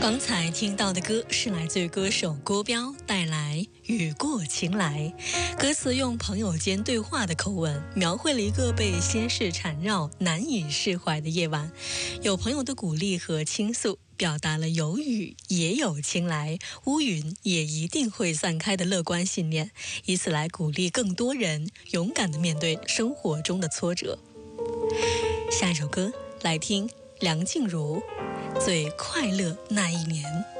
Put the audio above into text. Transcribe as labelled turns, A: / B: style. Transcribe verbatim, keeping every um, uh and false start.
A: 刚才听到的歌是来自于歌手郭彪带来《雨过晴来》，歌词用朋友间对话的口吻，描绘了一个被心事缠绕、难以释怀的夜晚。有朋友的鼓励和倾诉，表达了有雨也有晴来，乌云也一定会散开的乐观信念，以此来鼓励更多人勇敢地面对生活中的挫折。下一首歌来听梁静茹《最快乐那一年》。